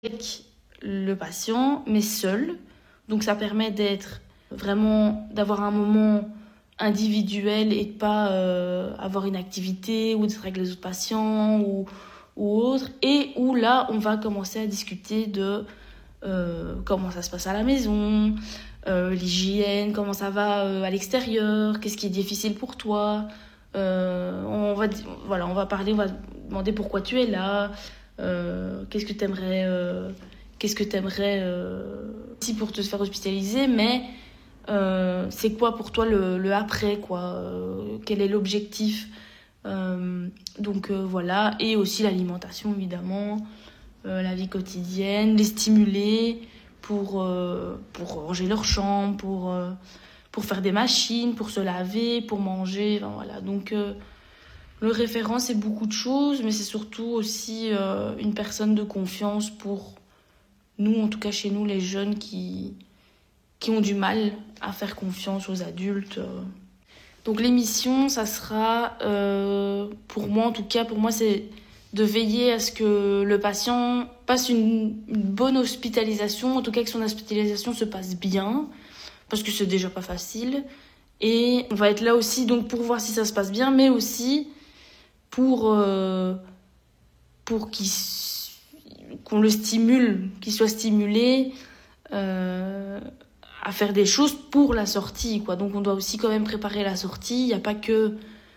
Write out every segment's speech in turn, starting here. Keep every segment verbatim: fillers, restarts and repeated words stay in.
avec le patient, mais seul. Donc ça permet d'être vraiment, d'avoir un moment individuel et de pas euh, avoir une activité ou d'être avec les autres patients ou, ou autre. Et où là, on va commencer à discuter de euh, comment ça se passe à la maison, euh, l'hygiène, comment ça va euh, à l'extérieur, qu'est-ce qui est difficile pour toi. Euh, on va, voilà, on va parler, on va demander pourquoi tu es là, euh, qu'est-ce que tu aimerais, euh, qu'est-ce que tu aimerais euh, si pour te faire hospitaliser, mais euh, c'est quoi pour toi le, le après, quoi, euh, quel est l'objectif, euh, donc euh, voilà, et aussi l'alimentation évidemment, euh, la vie quotidienne, les stimuler pour, euh, pour ranger leur chambre, pour, euh, pour faire des machines, pour se laver, pour manger, enfin, voilà, donc euh, le référent, c'est beaucoup de choses, mais c'est surtout aussi euh, une personne de confiance pour nous, en tout cas chez nous, les jeunes qui, qui ont du mal à faire confiance aux adultes. Donc l'émission, ça sera, euh, pour moi en tout cas, pour moi c'est de veiller à ce que le patient passe une, une bonne hospitalisation, en tout cas que son hospitalisation se passe bien, parce que c'est déjà pas facile. Et on va être là aussi donc pour voir si ça se passe bien, mais aussi pour, euh, pour qu'il, qu'on le stimule, qu'il soit stimulé euh, à faire des choses pour la sortie, quoi. Donc on doit aussi quand même préparer la sortie. Il n'y a pas que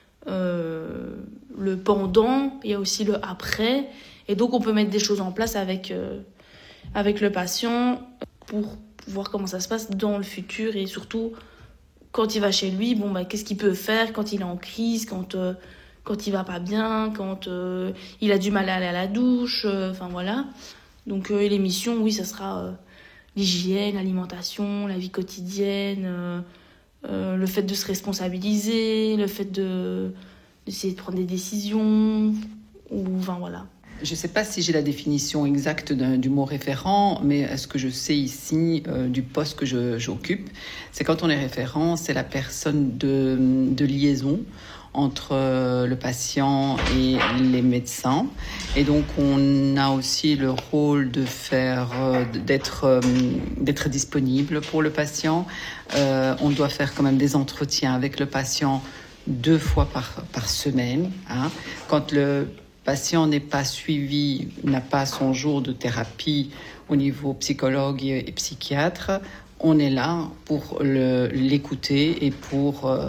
euh, le pendant, il y a aussi le après. Et donc on peut mettre des choses en place avec, euh, avec le patient pour voir comment ça se passe dans le futur et surtout quand il va chez lui, bon, bah, qu'est-ce qu'il peut faire quand il est en crise, quand, euh, quand il va pas bien, quand euh, il a du mal à aller à la douche, enfin euh, voilà. Donc euh, l'émission, oui, ça sera euh, l'hygiène, l'alimentation, la vie quotidienne, euh, euh, le fait de se responsabiliser, le fait de, d'essayer de prendre des décisions, ou enfin voilà. Je ne sais pas si j'ai la définition exacte du mot référent, mais ce que je sais ici euh, du poste que je, j'occupe, c'est quand on est référent, c'est la personne de, de liaison entre euh, le patient et les médecins. Et donc, on a aussi le rôle de faire, euh, d'être, euh, d'être disponible pour le patient. Euh, on doit faire quand même des entretiens avec le patient deux fois par, par semaine. Hein. Quand le patient n'est pas suivi, n'a pas son jour de thérapie au niveau psychologue et psychiatre, on est là pour le, l'écouter et pour, euh,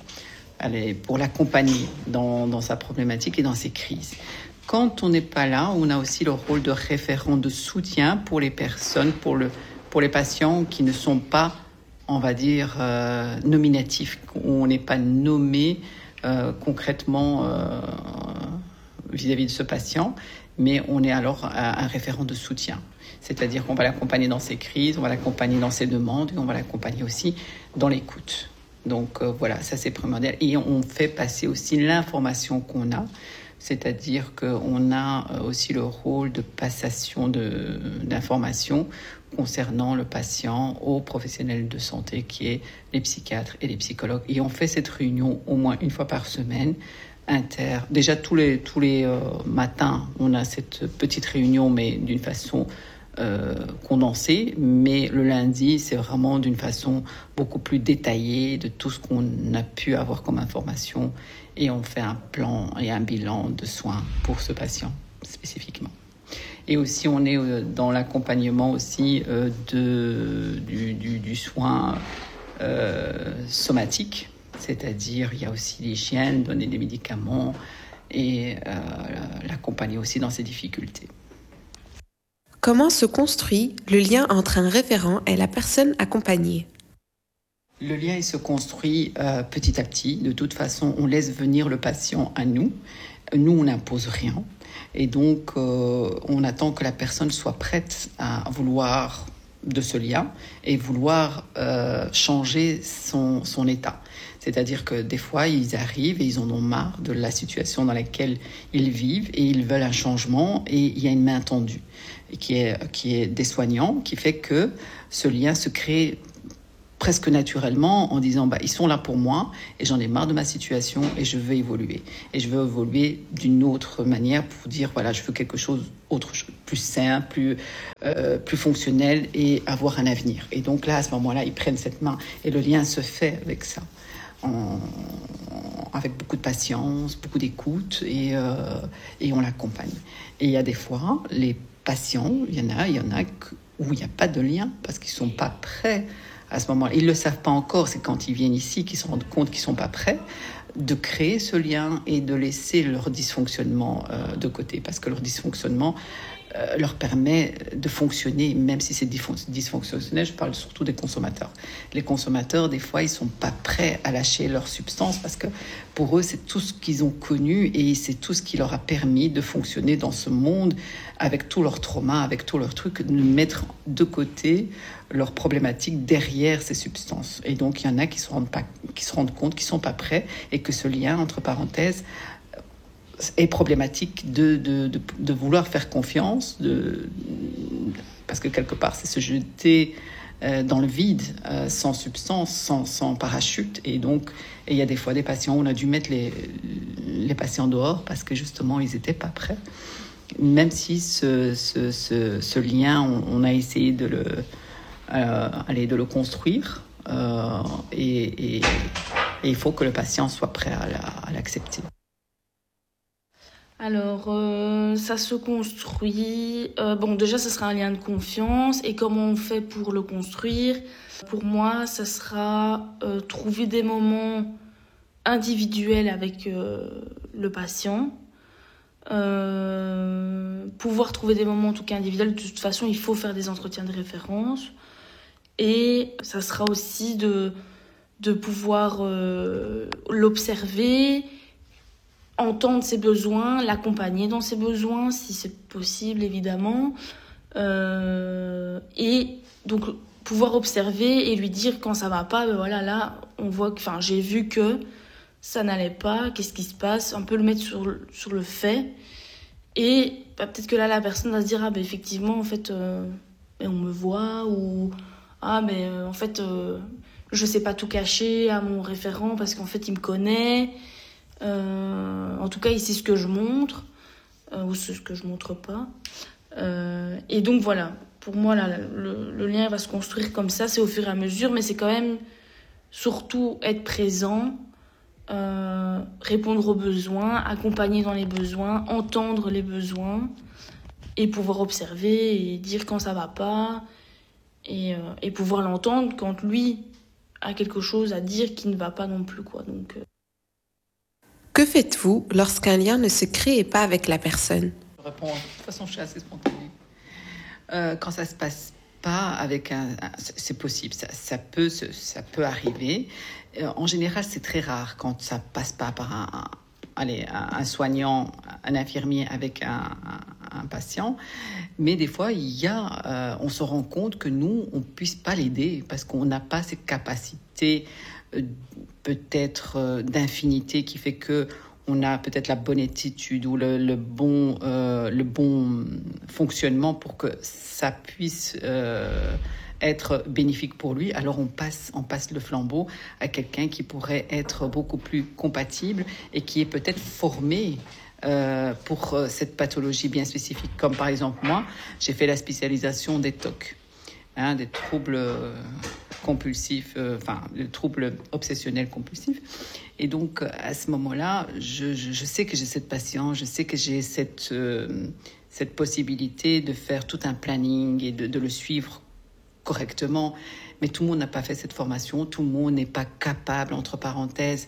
allez, pour l'accompagner dans, dans sa problématique et dans ses crises. Quand on n'est pas là, on a aussi le rôle de référent de soutien pour les personnes, pour, le, pour les patients qui ne sont pas, on va dire, euh, nominatifs, on n'est pas nommé euh, concrètement euh, vis-à-vis de ce patient, mais on est alors un référent de soutien. C'est-à-dire qu'on va l'accompagner dans ses crises, on va l'accompagner dans ses demandes, et on va l'accompagner aussi dans l'écoute. Donc euh, voilà, ça c'est primordial. Et on fait passer aussi l'information qu'on a, c'est-à-dire qu'on a aussi le rôle de passation de, d'informations concernant le patient aux professionnels de santé, qui est les psychiatres et les psychologues. Et on fait cette réunion au moins une fois par semaine, inter. Déjà tous les, tous les euh, matins, on a cette petite réunion, mais d'une façon euh, condensée. Mais le lundi, c'est vraiment d'une façon beaucoup plus détaillée de tout ce qu'on a pu avoir comme information. Et on fait un plan et un bilan de soins pour ce patient spécifiquement. Et aussi, on est dans l'accompagnement aussi euh, de, du, du, du soin euh, somatique. C'est-à-dire, il y a aussi l'hygiène, donner des médicaments et euh, l'accompagner aussi dans ses difficultés. Comment se construit le lien entre un référent et la personne accompagnée ? Le lien, il se construit euh, petit à petit. De toute façon, on laisse venir le patient à nous. Nous, on n'impose rien. Et donc, euh, on attend que la personne soit prête à vouloir de ce lien et vouloir euh, changer son, son état. C'est-à-dire que des fois, ils arrivent et ils en ont marre de la situation dans laquelle ils vivent et ils veulent un changement, et il y a une main tendue qui est, qui est des soignants, qui fait que ce lien se crée presque naturellement en disant bah, ils sont là pour moi et j'en ai marre de ma situation et je veux évoluer. Et je veux évoluer d'une autre manière pour dire voilà, je veux quelque chose autre, plus sain, plus, euh, plus fonctionnel et avoir un avenir. Et donc là, à ce moment-là, ils prennent cette main et le lien se fait avec ça. En, avec beaucoup de patience, beaucoup d'écoute et, euh, et on l'accompagne. Et il y a des fois, les patients, il y en a, il y en a où il n'y a pas de lien parce qu'ils ne sont pas prêts à ce moment-là. Ils ne le savent pas encore, c'est quand ils viennent ici qu'ils se rendent compte qu'ils ne sont pas prêts de créer ce lien et de laisser leur dysfonctionnement euh, de côté. Parce que leur dysfonctionnement euh, leur permet de fonctionner, même si c'est dysfonctionnel, je parle surtout des consommateurs. Les consommateurs, des fois, ils ne sont pas prêts à lâcher leur substance parce que pour eux, c'est tout ce qu'ils ont connu et c'est tout ce qui leur a permis de fonctionner dans ce monde avec tous leurs traumas, avec tous leurs trucs, de mettre de côté leurs problématiques derrière ces substances. Et donc, il y en a qui se rendent pas, qui se rendent compte qu'ils ne sont pas prêts et que ce lien, entre parenthèses, est problématique de, de, de, de vouloir faire confiance, de, parce que quelque part, c'est se jeter euh, dans le vide, euh, sans substance, sans, sans parachute. Et donc, il y a des fois des patients où on a dû mettre les, les patients dehors parce que justement, ils n'étaient pas prêts. Même si ce, ce, ce, ce lien, on, on a essayé de le... Euh, aller de le construire euh, et, et, et il faut que le patient soit prêt à, la, à l'accepter. Alors, euh, ça se construit. Euh, bon, déjà, ce sera un lien de confiance. Et comment on fait pour le construire ? Pour moi, ça sera euh, trouver des moments individuels avec euh, le patient. Euh, pouvoir trouver des moments en tout cas individuels. De toute façon, il faut faire des entretiens de référence. Et ça sera aussi de, de pouvoir euh, l'observer, entendre ses besoins, l'accompagner dans ses besoins, si c'est possible, évidemment. Euh, et donc, pouvoir observer et lui dire quand ça va pas, ben voilà, là, on voit que, enfin, j'ai vu que ça n'allait pas, qu'est-ce qui se passe, un peu le mettre sur, sur le fait. Et ben, peut-être que là, la personne va se dire, ah ben effectivement, en fait, euh, ben, on me voit, ou... Ah, mais euh, en fait, euh, je sais pas tout cacher à mon référent parce qu'en fait, il me connaît. Euh, en tout cas, il sait ce que je montre euh, ou ce que je montre pas. Euh, et donc, voilà. Pour moi, là, le, le lien va se construire comme ça. C'est au fur et à mesure, mais c'est quand même surtout être présent, euh, répondre aux besoins, accompagner dans les besoins, entendre les besoins et pouvoir observer et dire quand ça va pas. Et, euh, et pouvoir l'entendre quand lui a quelque chose à dire qui ne va pas non plus, quoi. Donc, euh... Que faites-vous lorsqu'un lien ne se crée pas avec la personne ? Je réponds, de toute façon, je suis assez spontanée. Euh, quand ça ne se passe pas avec un... un c'est possible, ça, ça, peut, ça peut arriver. Euh, en général, c'est très rare quand ça ne passe pas par un, un, allez, un soignant, un infirmier avec un... un un patient, mais des fois il y a, euh, on se rend compte que nous on puisse pas l'aider parce qu'on n'a pas cette capacité euh, peut-être euh, d'infinité qui fait que on a peut-être la bonne attitude ou le, le bon euh, le bon fonctionnement pour que ça puisse euh, être bénéfique pour lui. Alors on passe on passe le flambeau à quelqu'un qui pourrait être beaucoup plus compatible et qui est peut-être formé Euh, pour euh, cette pathologie bien spécifique. Comme par exemple, moi, j'ai fait la spécialisation des T O C, hein, des troubles euh, compulsifs, euh, enfin, des troubles obsessionnels compulsifs. Et donc, à ce moment-là, je, je, je sais que j'ai cette patience, je sais que j'ai cette, euh, cette possibilité de faire tout un planning et de, de le suivre correctement. Mais tout le monde n'a pas fait cette formation, tout le monde n'est pas capable, entre parenthèses,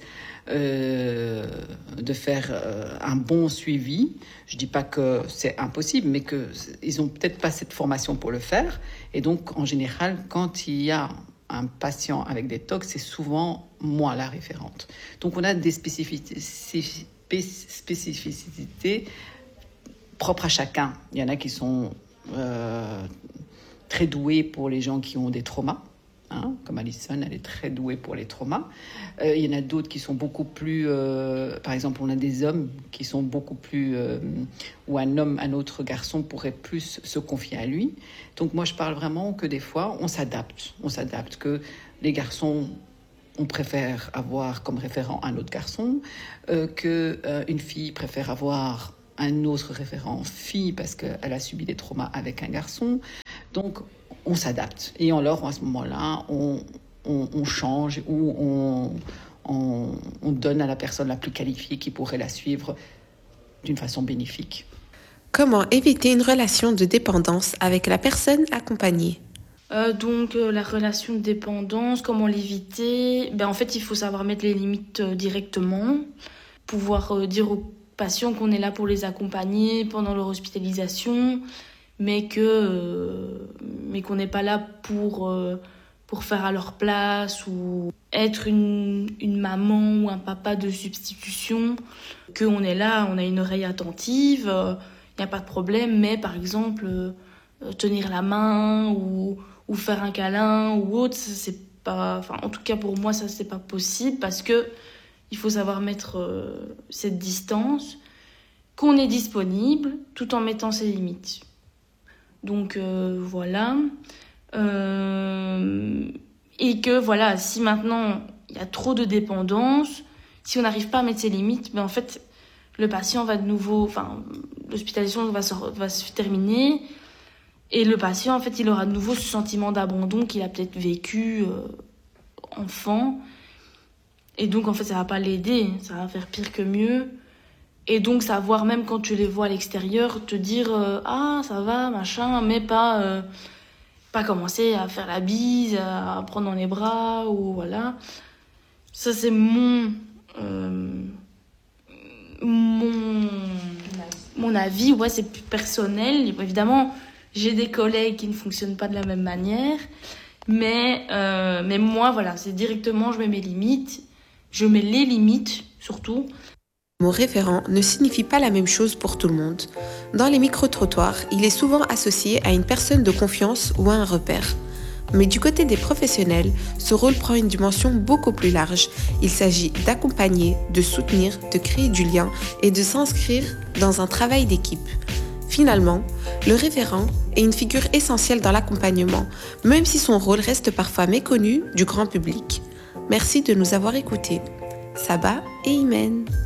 euh, de faire euh, un bon suivi. Je ne dis pas que c'est impossible, mais qu'ils n'ont peut-être pas cette formation pour le faire. Et donc, en général, quand il y a un patient avec des T O C, c'est souvent moi la référente. Donc, on a des spécificités, spécificités propres à chacun. Il y en a qui sont euh, très doués pour les gens qui ont des traumas. Hein, comme comme Alison, elle est très douée pour les traumas. Euh, il y en a d'autres qui sont beaucoup plus... Euh, par exemple, on a des hommes qui sont beaucoup plus... Euh, ou un homme, un autre garçon pourrait plus se confier à lui. Donc moi, je parle vraiment que des fois, on s'adapte. On s'adapte, que les garçons... on préfère avoir comme référent un autre garçon, euh, qu'une euh, fille préfère avoir un autre référent fille parce qu'elle a subi des traumas avec un garçon. Donc, on s'adapte. Et alors, à ce moment-là, on, on, on change ou on, on, on donne à la personne la plus qualifiée qui pourrait la suivre d'une façon bénéfique. Comment éviter une relation de dépendance avec la personne accompagnée ? Euh, donc euh, la relation de dépendance, comment l'éviter ? Ben, en fait, il faut savoir mettre les limites euh, directement, pouvoir euh, dire aux patients qu'on est là pour les accompagner pendant leur hospitalisation, mais, que, euh, mais qu'on n'est pas là pour, euh, pour faire à leur place ou être une, une maman ou un papa de substitution, qu'on est là, on a une oreille attentive, il euh, n'y a pas de problème, mais par exemple, euh, tenir la main ou... ou faire un câlin ou autre, ça, c'est pas, enfin, en tout cas pour moi ça c'est pas possible parce que il faut savoir mettre euh, cette distance, qu'on est disponible tout en mettant ses limites. Donc euh, voilà, euh, et que voilà, si maintenant il y a trop de dépendance, si on n'arrive pas à mettre ses limites, ben en fait le patient va de nouveau, enfin l'hospitalisation va se, va se terminer. Et le patient, en fait, il aura de nouveau ce sentiment d'abandon qu'il a peut-être vécu euh, enfant. Et donc, en fait, ça va pas l'aider. Ça va faire pire que mieux. Et donc, savoir, même quand tu les vois à l'extérieur, te dire euh, « Ah, ça va, machin », mais pas, euh, pas commencer à faire la bise, à prendre dans les bras, ou voilà. Ça, c'est mon... Euh, mon... Mon avis, ouais, c'est plus personnel. Évidemment... J'ai des collègues qui ne fonctionnent pas de la même manière, mais, euh, mais moi, voilà, c'est directement, je mets mes limites, je mets les limites, surtout. Le mot référent ne signifie pas la même chose pour tout le monde. Dans les micro-trottoirs, il est souvent associé à une personne de confiance ou à un repère. Mais du côté des professionnels, ce rôle prend une dimension beaucoup plus large. Il s'agit d'accompagner, de soutenir, de créer du lien et de s'inscrire dans un travail d'équipe. Finalement, le référent est une figure essentielle dans l'accompagnement, même si son rôle reste parfois méconnu du grand public. Merci de nous avoir écoutés. Saba et Imen.